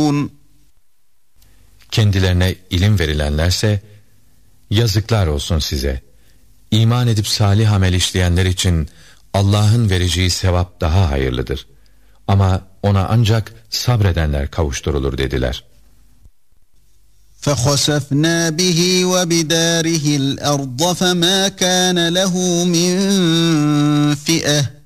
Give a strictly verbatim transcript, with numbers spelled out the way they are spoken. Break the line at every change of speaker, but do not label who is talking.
يعلمون.
Kendilerine ilim verilenlerse yazıklar olsun size. İman edip salih amel işleyenler için Allah'ın vereceği sevap daha hayırlıdır. Ama ona ancak sabredenler kavuşturulur dediler.
فَخَسَفْنَا بِهِ وَبِدَارِهِ الْأَرْضَ فَمَا كَانَ لَهُ مِنْ فِئَةٍ